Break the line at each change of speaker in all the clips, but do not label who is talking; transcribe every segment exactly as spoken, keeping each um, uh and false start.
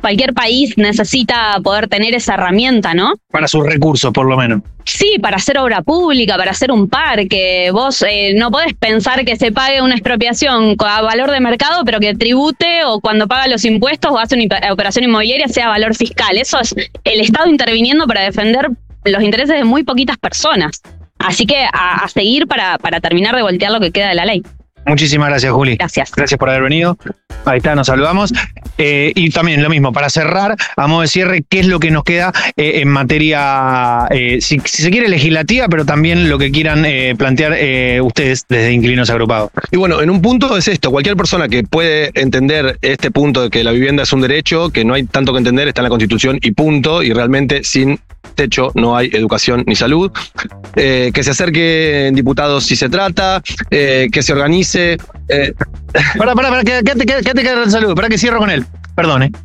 cualquier país necesita poder tener esa herramienta, ¿no?
Para sus recursos, por lo menos.
Sí, para hacer obra pública, para hacer un parque. Vos eh, no podés pensar que se pague una expropiación a valor de mercado, pero que tribute o cuando paga los impuestos o hace una operación inmobiliaria sea valor fiscal. Eso es el Estado interviniendo para defender los intereses de muy poquitas personas. Así que a, a seguir para, para terminar de voltear lo que queda de la ley.
Muchísimas gracias, Juli.
Gracias.
Gracias por haber venido. Ahí está, nos saludamos. Eh, y también lo mismo, para cerrar, a modo de cierre, ¿qué es lo que nos queda eh, en materia, eh, si, si se quiere, legislativa, pero también lo que quieran eh, plantear eh, ustedes desde Inquilinos Agrupados?
Y bueno, en un punto es esto, cualquier persona que puede entender este punto de que la vivienda es un derecho, que no hay tanto que entender, está en la Constitución y punto, y realmente sin techo no hay educación ni salud, eh, que se acerque en diputados si se trata, eh, que se organice. Eh.
Pará, pará, pará, quédate, quédate, quédate en salud, pará que cierro con él. Perdón, eh.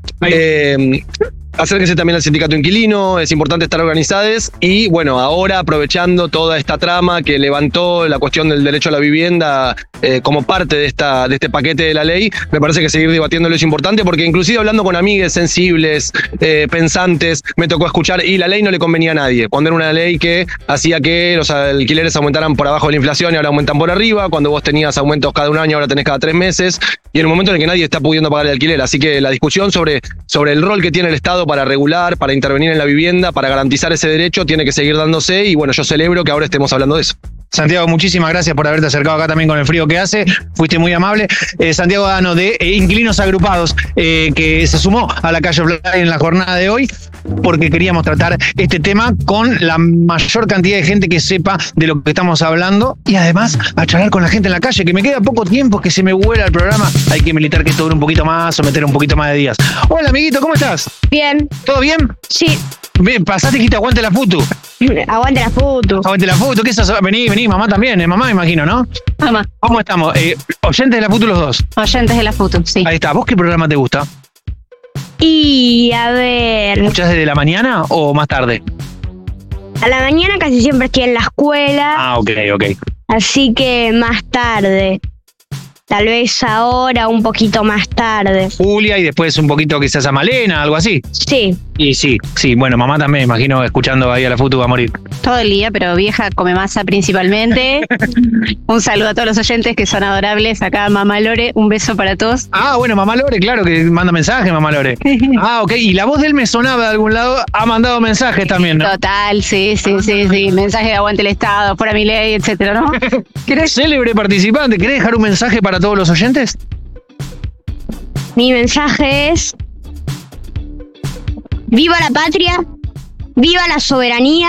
eh Acérquense también al sindicato inquilino, es importante estar organizados y bueno, ahora aprovechando toda esta trama que levantó la cuestión del derecho a la vivienda eh, como parte de, esta, de este paquete de la ley, me parece que seguir debatiéndolo es importante porque inclusive hablando con amigues sensibles, eh, pensantes, me tocó escuchar y la ley no le convenía a nadie, cuando era una ley que hacía que los alquileres aumentaran por abajo de la inflación y ahora aumentan por arriba, cuando vos tenías aumentos cada un año, ahora tenés cada tres meses y en un momento en el que nadie está pudiendo pagar el alquiler, así que la discusión sobre, sobre el rol que tiene el Estado para regular, para intervenir en la vivienda, para garantizar ese derecho, tiene que seguir dándose y bueno, yo celebro que ahora estemos hablando de eso.
Santiago, muchísimas gracias por haberte acercado acá también con el frío que hace, fuiste muy amable. Eh, Santiago Dano de eh, Inquilinos Agrupados, eh, que se sumó a la calle Fly en la jornada de hoy, porque queríamos tratar este tema con la mayor cantidad de gente que sepa de lo que estamos hablando y además a charlar con la gente en la calle, que me queda poco tiempo, que se me vuela el programa, hay que militar que esto dure un poquito más o meter un poquito más de días. Hola, amiguito, ¿cómo estás?
Bien.
¿Todo bien?
Sí.
Bien, pasaste que te aguante la futu.
Aguante la foto.
Aguante la futu, ¿qué es eso? Vení, vení, mamá también, eh, mamá me imagino, ¿no?
Mamá.
¿Cómo estamos? Eh, oyentes de la futu los dos.
Oyentes de la foto, sí.
Ahí está, ¿vos qué programa te gusta?
Y a ver,
¿Escuchás desde la mañana o más tarde?
a la mañana casi siempre estoy en la escuela,
Ah, ok, ok.
así que más tarde. Tal vez ahora, un poquito más tarde.
Julia y después un poquito quizás a Malena, algo así.
Sí,
Y sí, sí, bueno, mamá también, me imagino, escuchando ahí a la futu va a morir.
Todo el día, pero vieja come masa principalmente. Un saludo a todos los oyentes que son adorables. Acá Mamá Lore, un beso para todos.
Ah, bueno, mamá Lore, claro que manda mensajes, mamá Lore. Ah, ok, y la voz de él me sonaba de algún lado, ha mandado mensajes también, ¿no?
Total, sí, sí, sí, sí. Mensaje de aguante el Estado, fuera mi ley, etcétera, ¿no?
Célebre participante, ¿querés dejar un mensaje para todos los oyentes?
mi mensaje es: ¡viva la patria! ¡Viva la soberanía!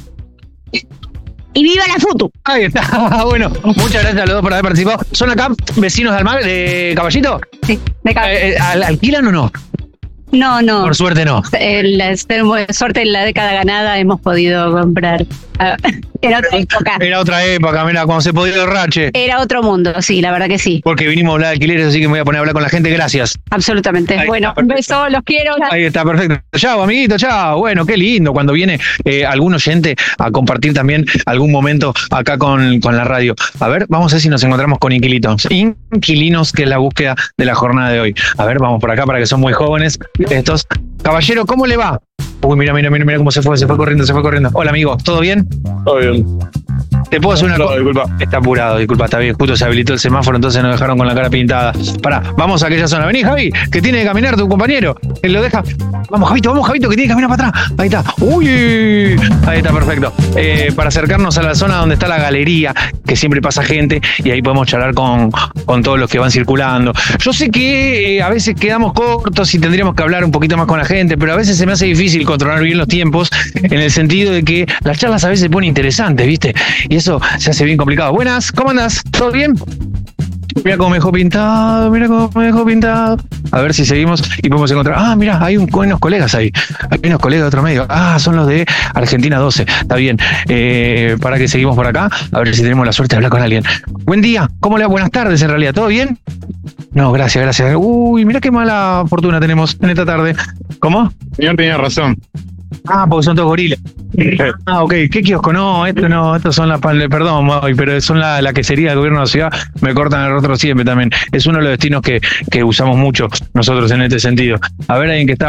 ¡Y viva la foto!
Ahí está, bueno, muchas gracias a los dos por haber participado. ¿Son acá vecinos de Almagro, de Caballito?
Sí, de acá.
Eh, eh, ¿al- ¿Alquilan o no?
No, no.
Por suerte no.
Eh, la- tenemos suerte en la década ganada, hemos podido comprar. Ah, era otra época.
Era otra época, mira, cuando se podía el rache.
Era otro mundo, sí, la verdad que sí.
Porque vinimos a hablar de alquileres, así que me voy a poner a hablar con la gente. Gracias.
Absolutamente.
Ahí
Bueno,
está,
un
perfecto.
beso, los quiero.
Ahí está, perfecto. Chao, amiguito, chao. Bueno, qué lindo cuando viene eh, algún oyente a compartir también algún momento acá con, con la radio. A ver, vamos a ver si nos encontramos con inquilinos. Inquilinos, que es la búsqueda de la jornada de hoy. A ver, vamos por acá para que son muy jóvenes estos. Caballero, ¿cómo le va? Uy, mira, mira, mira, mira cómo se fue, se fue corriendo, se fue corriendo. Hola, amigo, ¿todo bien?
Todo bien.
¿Te puedo hacer una
No,
cosa?
disculpa.
Está apurado, disculpa, está bien. Justo se habilitó el semáforo, entonces nos dejaron con la cara pintada. Pará, vamos a aquella zona. Vení, Javi, que tiene que caminar tu compañero. Él lo deja. Vamos, Javito, vamos, Javito, que tiene que caminar para atrás. Ahí está. Uy, ahí está, perfecto. Eh, para acercarnos a la zona donde está la galería, que siempre pasa gente, y ahí podemos charlar con, con todos los que van circulando. Yo sé que eh, a veces quedamos cortos y tendríamos que hablar un poquito más con la gente, pero a veces se me hace difícil controlar bien los tiempos, en el sentido de que las charlas a veces se ponen interesantes, ¿viste? Y eso se hace bien complicado. Buenas, ¿cómo andás? ¿Todo bien? Mira cómo me dejó pintado, mira cómo me dejó pintado. A ver si seguimos y podemos encontrar. Ah, mira, hay un, unos colegas ahí. Hay unos colegas de otro medio. Ah, son los de Argentina doce. Está bien. Eh, para que seguimos por acá, a ver si tenemos la suerte de hablar con alguien. Buen día, ¿cómo le va? Buenas tardes, en realidad. ¿Todo bien? No, gracias, gracias. Uy, mira qué mala fortuna tenemos en esta tarde. ¿Cómo?
Señor tenía razón.
Ah, porque son todos gorilas. Ah, ok. ¿Qué kiosco? No, esto no, estos son las, perdón, Moy, pero son la, la quesería del gobierno de la ciudad. Me cortan el rostro siempre también. Es uno de los destinos que, que usamos mucho nosotros en este sentido. A ver, alguien que está